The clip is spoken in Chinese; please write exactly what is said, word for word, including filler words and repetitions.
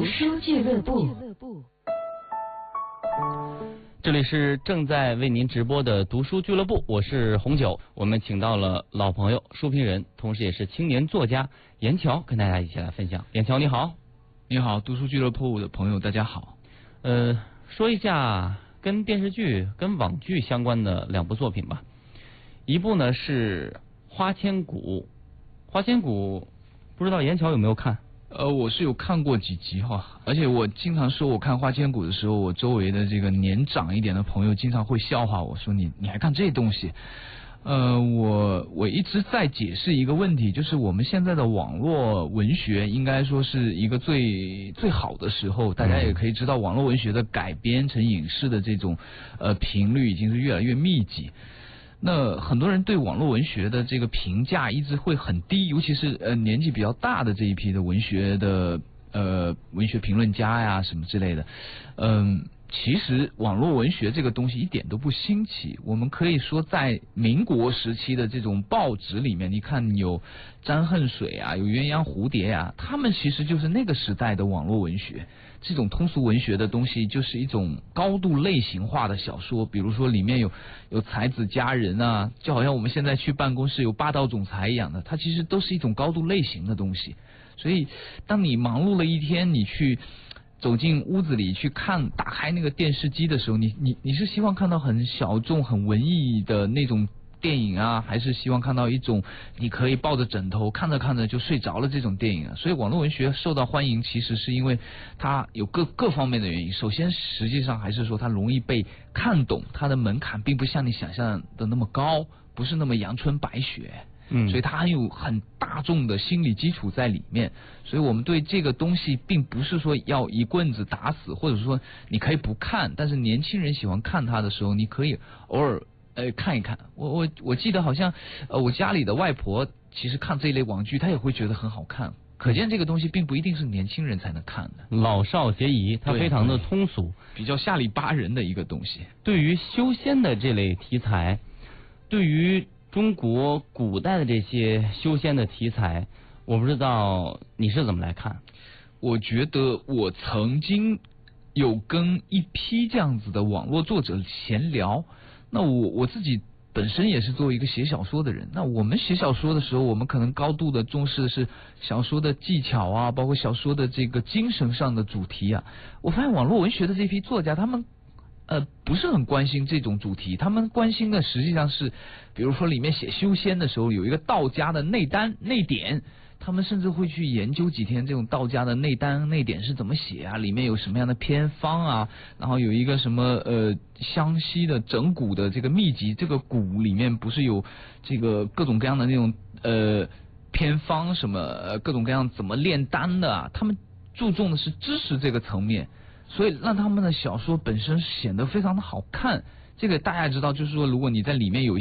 书俱乐部。 这里是正在为您直播的读书俱乐部，我是红九。我们请到了老朋友书评人，同时也是青年作家严乔，跟大家一起来分享。严乔你好。 你好，读书俱乐部的朋友大家好。 呃，说一下跟电视剧、跟网剧相关的两部作品吧。一部呢是《花千骨》，《花千骨》不知道严乔有没有看？ 呃，我是有看过几集哈，而且我经常说，我看《花千骨》的时候，我周围的这个年长一点的朋友经常会笑话我说你你还看这东西？呃，我我一直在解释一个问题，就是我们现在的网络文学应该说是一个最最好的时候，大家也可以知道，网络文学的改编成影视的这种呃频率已经是越来越密集。那很多人对网络文学的这个评价一直会很低，尤其是呃年纪比较大的这一批的文学的呃文学评论家呀什么之类的，嗯。其实网络文学这个东西一点都不新奇，我们可以说在民国时期的这种报纸里面，你看有张恨水啊，有鸳鸯蝴蝶啊，他们其实就是那个时代的网络文学。这种通俗文学的东西就是一种高度类型化的小说，比如说里面有有才子佳人啊，就好像我们现在去办公室有霸道总裁一样的，它其实都是一种高度类型的东西。所以当你忙碌了一天，你去走进屋子里去看，打开那个电视机的时候，你你你是希望看到很小众、很文艺的那种电影啊，还是希望看到一种你可以抱着枕头看着看着就睡着了这种电影啊？所以网络文学受到欢迎，其实是因为它有各各方面的原因。首先，实际上还是说它容易被看懂，它的门槛并不像你想象的那么高，不是那么阳春白雪。嗯，所以它很有很大众的心理基础在里面，所以我们对这个东西并不是说要一棍子打死，或者说你可以不看，但是年轻人喜欢看它的时候，你可以偶尔呃看一看。我我我记得好像呃我家里的外婆其实看这一类网剧，她也会觉得很好看，可见这个东西并不一定是年轻人才能看的， 老少皆宜，它非常的通俗， 比较下里巴人的一个东西。 对于修仙的这类题材，对于中国古代的这些修仙的题材，我不知道你是怎么来看？ 我觉得我曾经有跟一批这样子的网络作者闲聊，那我我自己本身也是作为一个写小说的人，那我们写小说的时候，我们可能高度的重视的是小说的技巧啊，包括小说的这个精神上的主题啊。我发现网络文学的这批作家，他们呃，不是很关心这种主题，他们关心的实际上是，比如说里面写修仙的时候有一个道家的内丹内典，他们甚至会去研究几天这种道家的内丹内典是怎么写啊，里面有什么样的偏方啊，然后有一个什么呃湘西的整蛊的这个秘籍，这个蛊里面不是有这个各种各样的那种呃偏方什么、呃、各种各样怎么炼丹的啊，他们注重的是知识这个层面。所以让他们的小说本身显得非常的好看，这个大家知道，就是说如果你在里面有